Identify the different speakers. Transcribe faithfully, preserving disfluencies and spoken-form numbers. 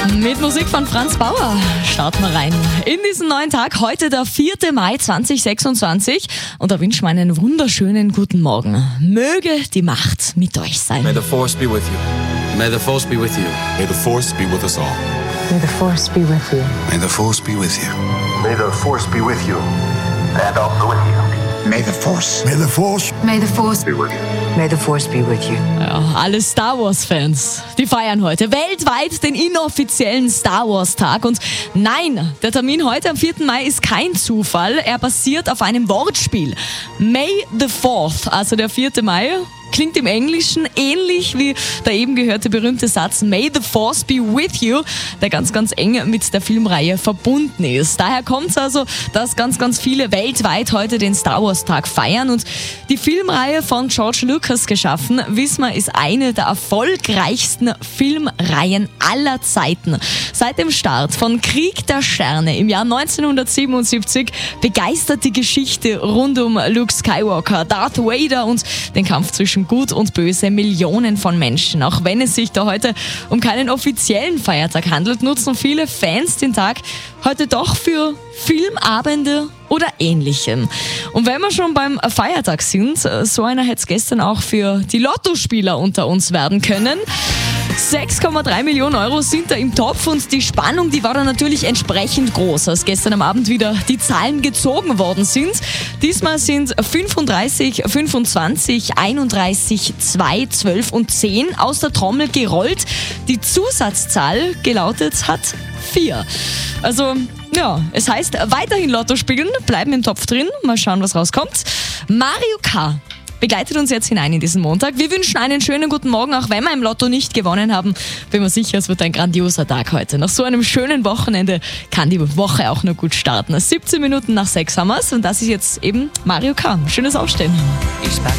Speaker 1: Mit Musik von Franz Bauer starten wir rein in diesen neuen Tag. Heute der vierte Mai zweitausendsechsundzwanzig und da wünschen wir einen wunderschönen guten Morgen. Möge die Macht mit euch sein.
Speaker 2: May the force be with you.
Speaker 3: May the force be with you.
Speaker 4: May the force be with us all.
Speaker 5: May the force be with you.
Speaker 4: May the force be with you.
Speaker 6: May the force be with you. And also with you.
Speaker 4: May the force. May the force.
Speaker 5: May the force
Speaker 6: Be with you.
Speaker 5: May the force be with you.
Speaker 1: Ja, alle Star Wars-Fans, die feiern heute weltweit den inoffiziellen Star Wars-Tag. Und nein, der Termin heute am vierten Mai ist kein Zufall. Er basiert auf einem Wortspiel. May the fourth, also der vierte Mai, klingt im Englischen ähnlich wie der eben gehörte berühmte Satz May the Force be with you, der ganz, ganz eng mit der Filmreihe verbunden ist. Daher kommt es also, dass ganz, ganz viele weltweit heute den Star Wars Tag feiern. Und die Filmreihe von George Lucas geschaffen, wissen wir, ist eine der erfolgreichsten Filmreihen aller Zeiten. Seit dem Start von Krieg der Sterne im Jahr neunzehnhundertsiebenundsiebzig begeistert die Geschichte rund um Luke Skywalker, Darth Vader und den Kampf zwischen Gut und Böse Millionen von Menschen. Auch wenn es sich da heute um keinen offiziellen Feiertag handelt, nutzen viele Fans den Tag heute doch für Filmabende oder Ähnlichem. Und wenn wir schon beim Feiertag sind, so einer hätte es gestern auch für die Lottospieler unter uns werden können. sechs Komma drei Millionen Euro sind da im Topf und die Spannung, die war dann natürlich entsprechend groß, als gestern am Abend wieder die Zahlen gezogen worden sind. Diesmal sind fünfunddreißig, fünfundzwanzig, einunddreißig, zwei, zwölf und zehn aus der Trommel gerollt. Die Zusatzzahl gelautet hat vier. Also ja, es heißt weiterhin Lotto spielen, bleiben im Topf drin, mal schauen, was rauskommt. Mario K. begleitet uns jetzt hinein in diesen Montag. Wir wünschen einen schönen guten Morgen, auch wenn wir im Lotto nicht gewonnen haben. Bin mir sicher, es wird ein grandioser Tag heute. Nach so einem schönen Wochenende kann die Woche auch noch gut starten. siebzehn Minuten nach sechs haben wir es und das ist jetzt eben Mario K. Schönes Aufstehen.